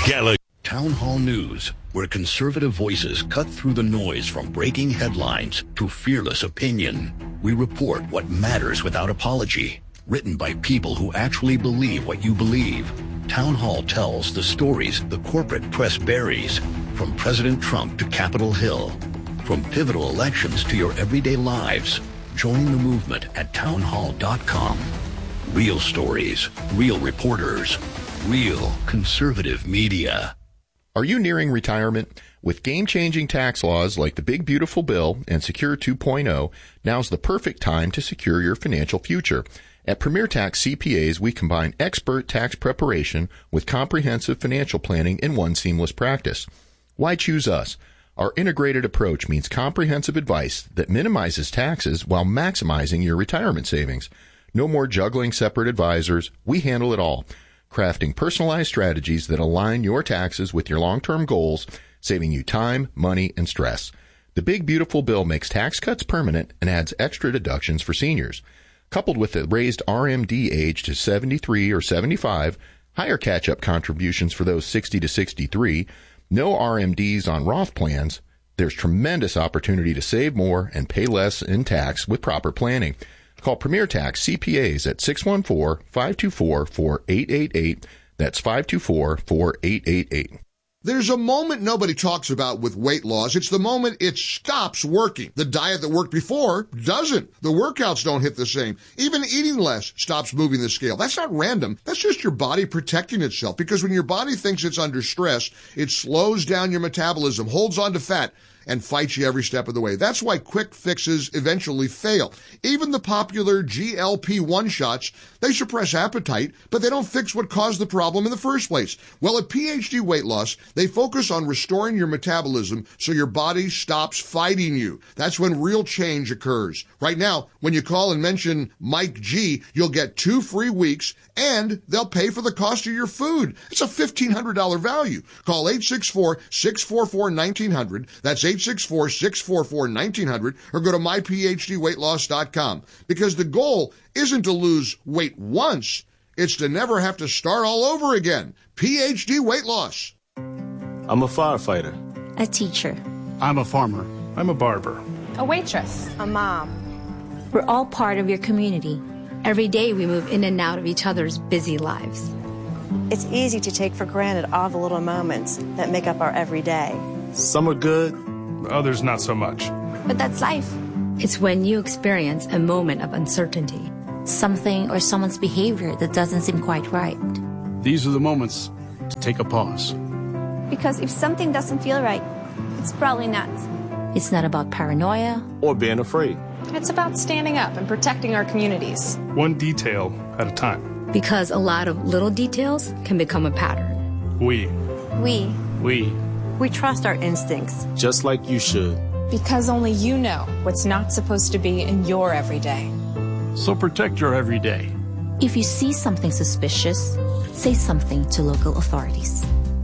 Gallagher. Town Hall News, where conservative voices cut through the noise from breaking headlines to fearless opinion. We report what matters without apology. Written by people who actually believe what you believe. Town Hall tells the stories the corporate press buries, from President Trump to Capitol Hill. From pivotal elections to your everyday lives. Join the movement at townhall.com. Real stories, real reporters, real conservative media. Are you nearing retirement? With game-changing tax laws like the Big Beautiful Bill and Secure 2.0, now's the perfect time to secure your financial future. At Premier Tax CPAs, we combine expert tax preparation with comprehensive financial planning in one seamless practice. Why choose us? Our integrated approach means comprehensive advice that minimizes taxes while maximizing your retirement savings. No more juggling separate advisors. We handle it all, crafting personalized strategies that align your taxes with your long-term goals, saving you time, money, and stress. The Big Beautiful Bill makes tax cuts permanent and adds extra deductions for seniors. Coupled with the raised RMD age to 73 or 75, higher catch-up contributions for those 60 to 63, no RMDs on Roth plans, there's tremendous opportunity to save more and pay less in tax with proper planning. Call Premier Tax CPAs at 614-524-4888. That's 524-4888. There's a moment nobody talks about with weight loss. It's the moment it stops working. The diet that worked before doesn't. The workouts don't hit the same. Even eating less stops moving the scale. That's not random. That's just your body protecting itself. Because when your body thinks it's under stress, it slows down your metabolism, holds on to fat, and fights you every step of the way. That's why quick fixes eventually fail. Even the popular GLP-1 shots, they suppress appetite, but they don't fix what caused the problem in the first place. Well, at PhD Weight Loss, they focus on restoring your metabolism so your body stops fighting you. That's when real change occurs. Right now, when you call and mention Mike G, you'll get 2 free weeks, and they'll pay for the cost of your food. It's a $1,500 value. Call 864-644-1900. That's 864-644-1900, or go to myphdweightloss.com. Because the goal isn't to lose weight once, it's to never have to start all over again. PhD Weight Loss. I'm a firefighter. A teacher. I'm a farmer. I'm a barber. A waitress. A mom. We're all part of your community. Every day we move in and out of each other's busy lives. It's easy to take for granted all the little moments that make up our everyday. Some are good, others not so much. But that's life. It's when you experience a moment of uncertainty. Something or someone's behavior that doesn't seem quite right. These are the moments to take a pause. Because if something doesn't feel right, it's probably not. It's not about paranoia or being afraid. It's about standing up and protecting our communities. One detail at a time. Because a lot of little details can become a pattern. We trust our instincts. Just like you should. Because only you know what's not supposed to be in your everyday. So protect your everyday. If you see something suspicious, say something to local authorities.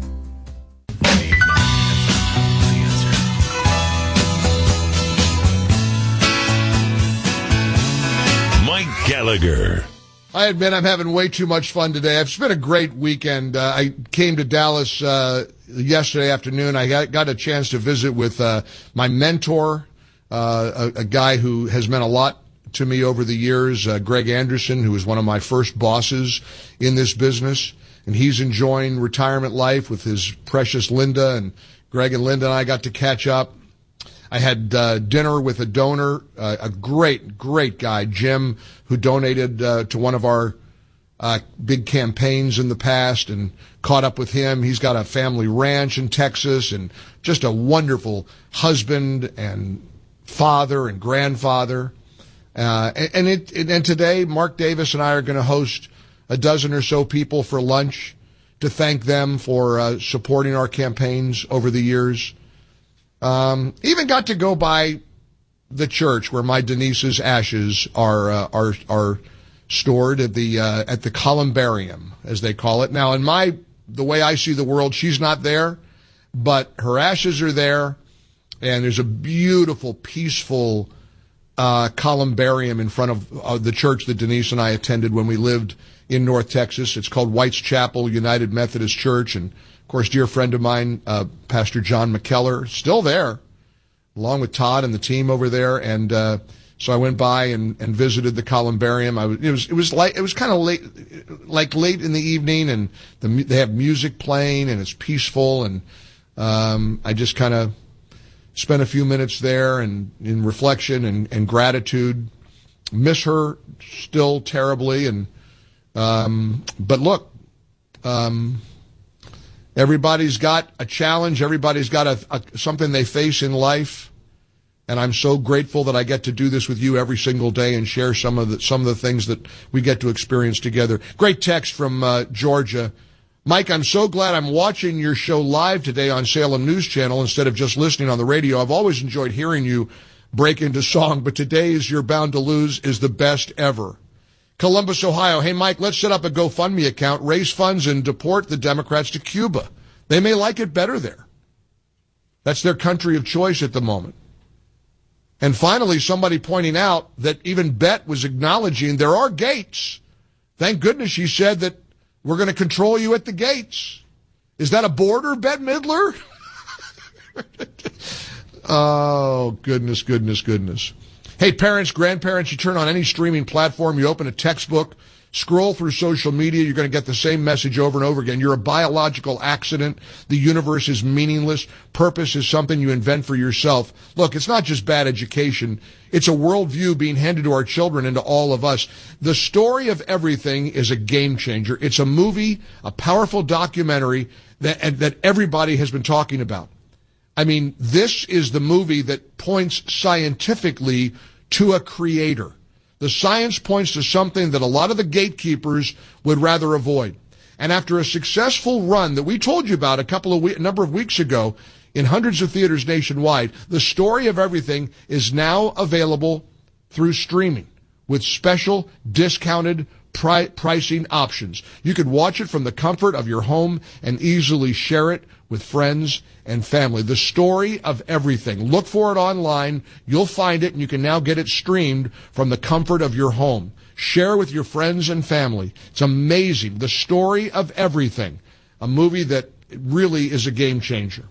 Mike Gallagher. I admit I'm having way too much fun today. It's been a great weekend. I came to Dallas yesterday afternoon. I got a chance to visit with my mentor, a guy who has meant a lot to me over the years, Greg Anderson, who was one of my first bosses in this business. And he's enjoying retirement life with his precious Linda. And Greg and Linda and I got to catch up. I had dinner with a donor, a great guy, Jim, who donated to one of our big campaigns in the past, and caught up with him. He's got a family ranch in Texas and just a wonderful husband and father and grandfather. And today, Mark Davis and I are going to host a dozen or so people for lunch to thank them for supporting our campaigns over the years. Even got to go by the church where my Denise's ashes are stored at the columbarium, as they call it. Now, the way I see the world, she's not there, but her ashes are there, and there's a beautiful, peaceful columbarium in front of the church that Denise and I attended when we lived in North Texas. It's called White's Chapel United Methodist Church. And, of course, dear friend of mine, Pastor John McKellar, still there, along with Todd and the team over there. And so I went by and visited the columbarium. It was kind of late in the evening, and they have music playing, and it's peaceful. And I just kind of spent a few minutes there and in reflection and gratitude. Miss her still terribly, and but look, everybody's got a challenge. Everybody's got something they face in life, and I'm so grateful that I get to do this with you every single day and share some of the things that we get to experience together. Great text from Georgia. Mike, I'm so glad I'm watching your show live today on Salem News Channel instead of just listening on the radio. I've always enjoyed hearing you break into song, but today's You're Bound to Lose is the best ever. Columbus, Ohio. Hey, Mike, let's set up a GoFundMe account, raise funds, and deport the Democrats to Cuba. They may like it better there. That's their country of choice at the moment. And finally, somebody pointing out that even Bet was acknowledging there are gates. Thank goodness she said that we're going to control you at the gates. Is that a border, Bette Midler? Oh, goodness. Hey, parents, grandparents, you turn on any streaming platform, you open a textbook, scroll through social media, you're going to get the same message over and over again. You're a biological accident. The universe is meaningless. Purpose is something you invent for yourself. Look, it's not just bad education. It's a worldview being handed to our children and to all of us. The Story of Everything is a game changer. It's a movie, a powerful documentary that everybody has been talking about. I mean, this is the movie that points scientifically to a creator. The science points to something that a lot of the gatekeepers would rather avoid. And after a successful run that we told you about a number of weeks ago in hundreds of theaters nationwide, The Story of Everything is now available through streaming with special discounted pricing options. You can watch it from the comfort of your home and easily share it with friends and family. The Story of Everything. Look for it online. You'll find it, and you can now get it streamed from the comfort of your home. Share with your friends and family. It's amazing. The Story of Everything. A movie that really is a game changer.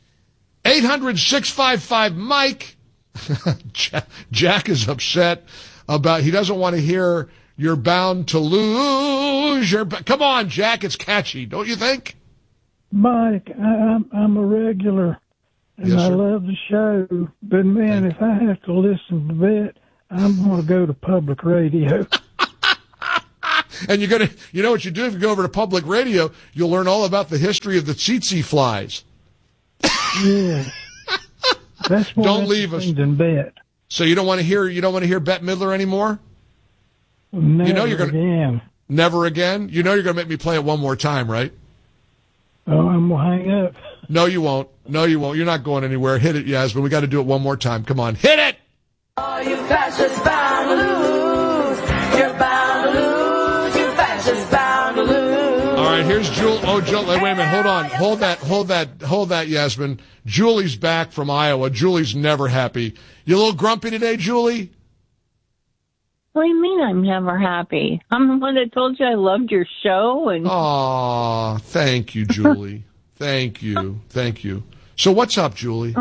800-655-MIKE. Jack is upset about, he doesn't want to hear You're Bound to Lose. Come on, Jack, it's catchy, don't you think? Mike, I'm a regular, and yes, I love the show. But man, if I have to listen to that, I'm going to go to public radio. And you know what you do if you go over to public radio? You'll learn all about the history of the tsetse flies. Yeah, that's more don't leave us. Than Bet. So you don't want to hear Bette Midler anymore? Never again. Never again. You know you're going to make me play it one more time, right? Oh, I'm going to hang up. No, you won't. You're not going anywhere. Hit it, Yasmin. We got to do it one more time. Come on. Hit it! Oh, you fascists bound to lose. You're bound to lose. You fascists bound to lose. All right, here's Julie. Oh, Julie, wait a minute. Hold on. Hold that, Yasmin. Julie's back from Iowa. Julie's never happy. You a little grumpy today, Julie? What do you mean I'm never happy? I'm the one that told you I loved your show. And aw, thank you, Julie. Thank you. So what's up, Julie?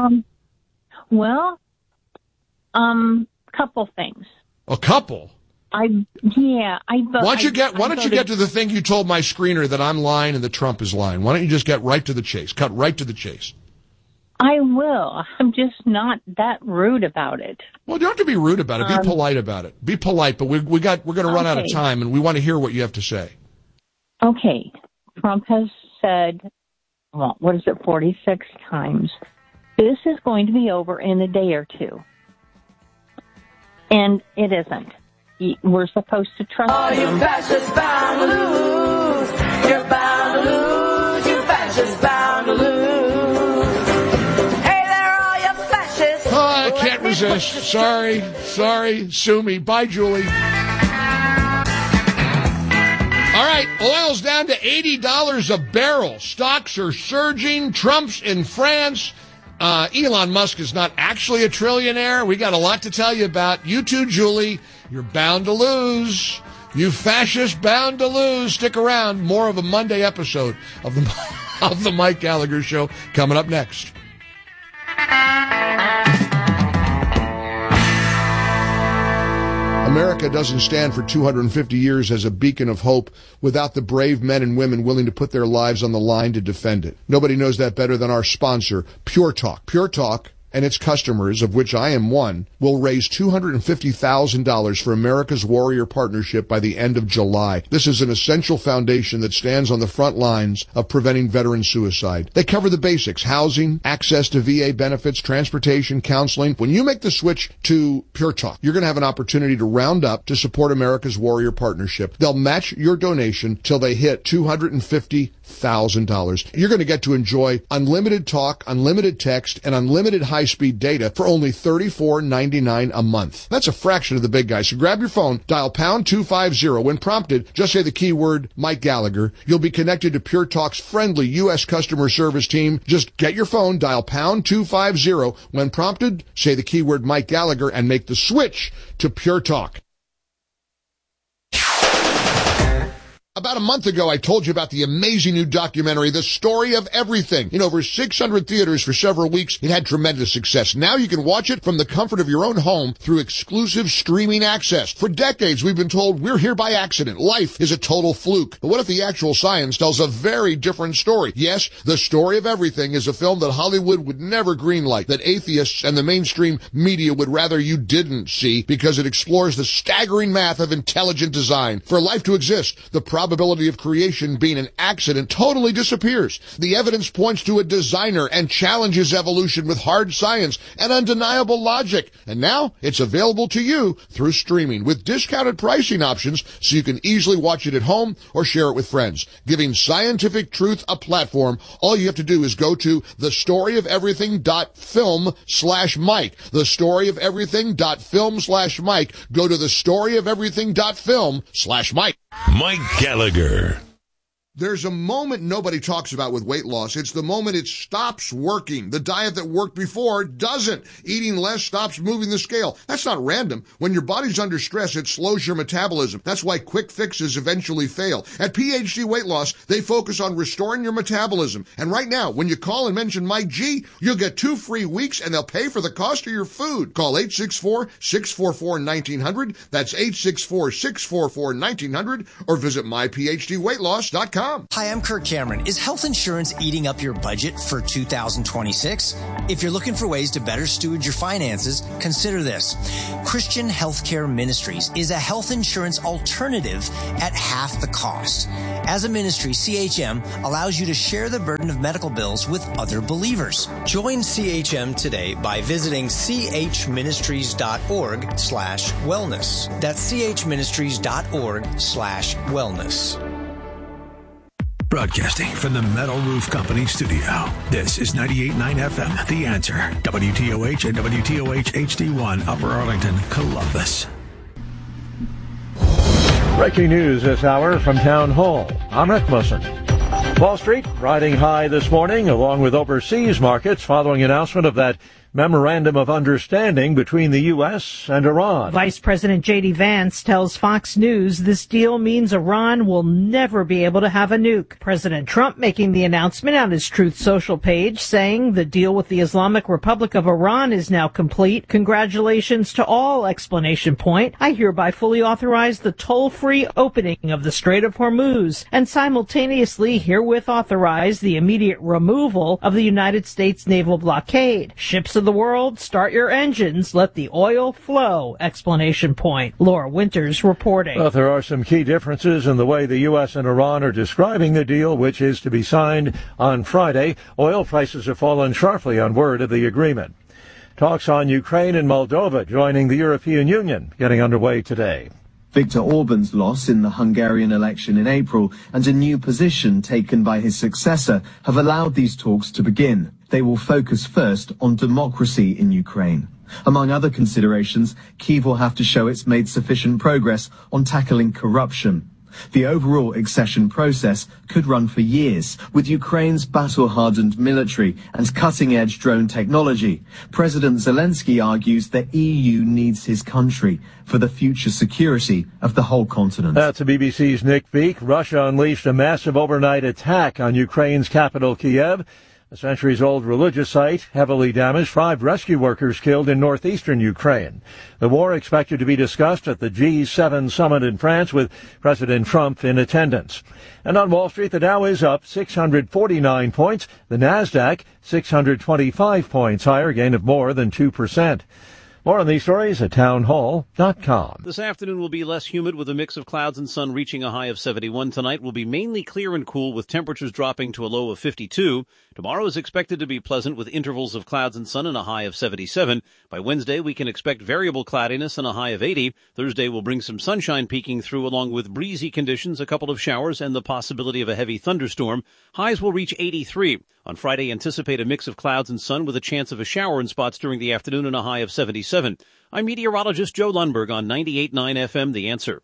Couple things. A couple? Why don't you get to the thing you told my screener that I'm lying and that Trump is lying? Why don't you just get right to the chase? Cut right to the chase. I will. I'm just not that rude about it. Well, you don't have to be rude about it. Be polite about it. Be polite, but we're going to run out of time, and we want to hear what you have to say. Okay. Trump has said, 46 times, this is going to be over in a day or two. And it isn't. We're supposed to trust him. Oh, you fascists bound to lose. You're bound to lose. You fascists bound to lose. I can't resist. Sorry. Sue me. Bye, Julie. All right. Oil's down to $80 a barrel. Stocks are surging. Trump's in France. Elon Musk is not actually a trillionaire. We got a lot to tell you about. You too, Julie. You're bound to lose. You fascists bound to lose. Stick around. More of a Monday episode of the Mike Gallagher Show coming up next. America doesn't stand for 250 years as a beacon of hope without the brave men and women willing to put their lives on the line to defend it. Nobody knows that better than our sponsor, Pure Talk. Pure Talk and its customers, of which I am one, will raise $250,000 for America's Warrior Partnership by the end of July. This is an essential foundation that stands on the front lines of preventing veteran suicide. They cover the basics: housing, access to VA benefits, transportation, counseling. When you make the switch to Pure Talk, you're going to have an opportunity to round up to support America's Warrior Partnership. They'll match your donation till they hit $250,000. You're going to get to enjoy unlimited talk, unlimited text, and unlimited high-speed data for only $34.99 a month. That's a fraction of the big guys. So grab your phone, dial pound 250. When prompted, just say the keyword Mike Gallagher. You'll be connected to Pure Talk's friendly U.S. customer service team. Just get your phone, dial pound 250. When prompted, say the keyword Mike Gallagher and make the switch to Pure Talk. About a month ago, I told you about the amazing new documentary, The Story of Everything. In over 600 theaters for several weeks, it had tremendous success. Now you can watch it from the comfort of your own home through exclusive streaming access. For decades, we've been told we're here by accident. Life is a total fluke. But what if the actual science tells a very different story? Yes, The Story of Everything is a film that Hollywood would never greenlight, that atheists and the mainstream media would rather you didn't see, because it explores the staggering math of intelligent design. For life to exist, the probability of creation being an accident totally disappears. The evidence points to a designer and challenges evolution with hard science and undeniable logic. And now it's available to you through streaming with discounted pricing options, so you can easily watch it at home or share it with friends. Giving scientific truth a platform, all you have to do is go to thestoryofeverything.film/Mike. Thestoryofeverything.film/Mike. Go to thestoryofeverything.film/Mike. Mike Gallagher. There's a moment nobody talks about with weight loss. It's the moment it stops working. The diet that worked before doesn't. Eating less stops moving the scale. That's not random. When your body's under stress, it slows your metabolism. That's why quick fixes eventually fail. At PhD Weight Loss, they focus on restoring your metabolism. And right now, when you call and mention Mike G, you'll get 2 free weeks and they'll pay for the cost of your food. Call 864-644-1900. That's 864-644-1900 or visit myphdweightloss.com. Hi, I'm Kirk Cameron. Is health insurance eating up your budget for 2026? If you're looking for ways to better steward your finances, consider this. Christian Healthcare Ministries is a health insurance alternative at half the cost. As a ministry, CHM allows you to share the burden of medical bills with other believers. Join CHM today by visiting chministries.org/wellness. That's chministries.org/wellness. Broadcasting from the Metal Roof Company studio. This is 98.9 FM, The Answer. WTOH and WTOH HD1, Upper Arlington, Columbus. Breaking news this hour from Town Hall. I'm Rick Musson. Wall Street riding high this morning, along with overseas markets, following announcement of that memorandum of understanding between the U.S. and Iran. Vice President J.D. Vance tells Fox News this deal means Iran will never be able to have a nuke. President Trump making the announcement on his Truth Social page, saying the deal with the Islamic Republic of Iran is now complete. Congratulations to all! Exclamation point. I hereby fully authorize the toll-free opening of the Strait of Hormuz and simultaneously herewith authorize the immediate removal of the United States naval blockade. Ships of the world, start your engines, let the oil flow! Exclamation point. Laura Winters reporting. Well, there are some key differences in the way the U.S. and Iran are describing the deal, which is to be signed on Friday. Oil prices have fallen sharply on word of the agreement. Talks on Ukraine and Moldova joining the European Union getting underway today. Viktor Orban's loss in the Hungarian election in April and a new position taken by his successor have allowed these talks to begin. They will focus first on democracy in Ukraine. Among other considerations, Kyiv will have to show it's made sufficient progress on tackling corruption. The overall accession process could run for years, with Ukraine's battle-hardened military and cutting-edge drone technology. President Zelensky argues the EU needs his country for the future security of the whole continent. That's BBC's Nick Beek. Russia unleashed a massive overnight attack on Ukraine's capital, Kiev. A centuries-old religious site heavily damaged, 5 rescue workers killed in northeastern Ukraine. The war expected to be discussed at the G7 summit in France with President Trump in attendance. And on Wall Street, the Dow is up 649 points. The Nasdaq 625 points higher, gain of more than 2%. More on these stories at townhall.com. This afternoon will be less humid with a mix of clouds and sun reaching a high of 71. Tonight will be mainly clear and cool with temperatures dropping to a low of 52. Tomorrow is expected to be pleasant with intervals of clouds and sun and a high of 77. By Wednesday, we can expect variable cloudiness and a high of 80. Thursday will bring some sunshine peeking through along with breezy conditions, a couple of showers, and the possibility of a heavy thunderstorm. Highs will reach 83. On Friday, anticipate a mix of clouds and sun with a chance of a shower in spots during the afternoon and a high of 77. I'm meteorologist Joe Lundberg on 98.9 FM, The Answer.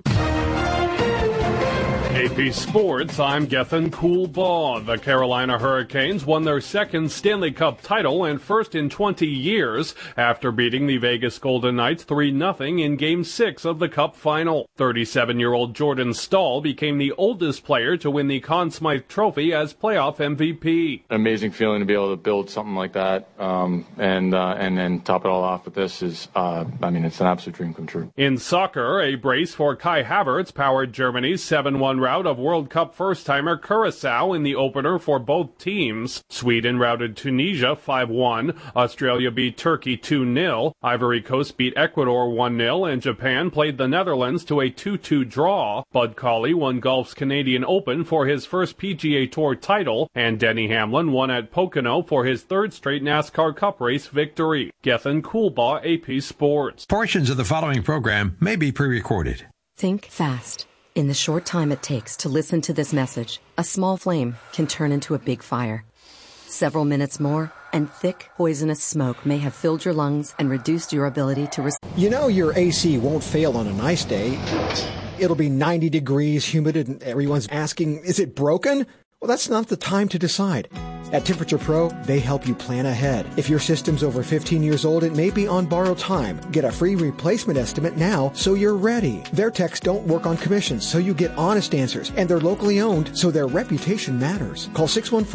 AP Sports, I'm Gethin Coolbaugh. The Carolina Hurricanes won their second Stanley Cup title and first in 20 years after beating the Vegas Golden Knights 3-0 in Game 6 of the Cup final. 37-year-old Jordan Staal became the oldest player to win the Conn Smythe Trophy as playoff MVP. An amazing feeling to be able to build something like that, and then top it all off with this is, it's an absolute dream come true. In soccer, a brace for Kai Havertz powered Germany's 7-1 rout of World Cup first-timer Curaçao in the opener for both teams. Sweden routed Tunisia 5-1, Australia beat Turkey 2-0, Ivory Coast beat Ecuador 1-0, and Japan played the Netherlands to a 2-2 draw. Bud Cauley won golf's Canadian Open for his first PGA Tour title, and Denny Hamlin won at Pocono for his third straight NASCAR Cup race victory. Gethin Coolbaugh, AP Sports. Portions of the following program may be pre-recorded. Think fast. In the short time it takes to listen to this message, a small flame can turn into a big fire. Several minutes more, and thick, poisonous smoke may have filled your lungs and reduced your ability to You know your AC won't fail on a nice day. It'll be 90 degrees, humid, and everyone's asking, is it broken? Well, that's not the time to decide. At Temperature Pro, they help you plan ahead. If your system's over 15 years old, it may be on borrowed time. Get a free replacement estimate now so you're ready. Their techs don't work on commissions, so you get honest answers. And they're locally owned, so their reputation matters. Call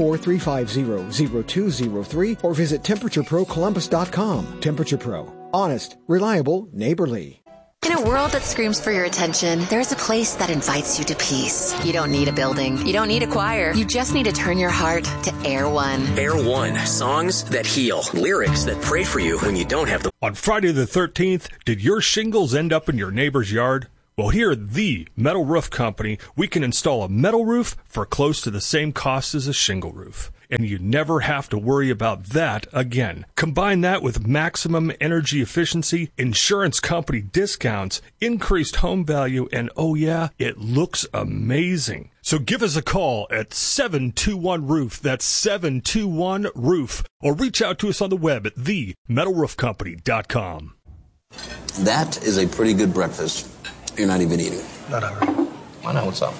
614-350-0203 or visit TemperatureProColumbus.com. Temperature Pro. Honest, reliable, neighborly. In a world that screams for your attention, there's a place that invites you to peace. You don't need a building. You don't need a choir. You just need to turn your heart to Air One. Air One. Songs that heal. Lyrics that pray for you when you don't have the... On Friday the 13th, did your shingles end up in your neighbor's yard? Well, here at the Metal Roof Company, we can install a metal roof for close to the same cost as a shingle roof. And you never have to worry about that again. Combine that with maximum energy efficiency, insurance company discounts, increased home value, and oh yeah, it looks amazing. So give us a call at 721-ROOF. That's 721-ROOF. Or reach out to us on the web at themetalroofcompany.com. That is a pretty good breakfast. You're not even eating. Not hungry. Why not? What's up?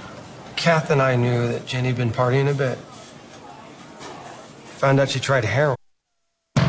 Kath and I knew that Jenny had been partying a bit. Found out she tried heroin.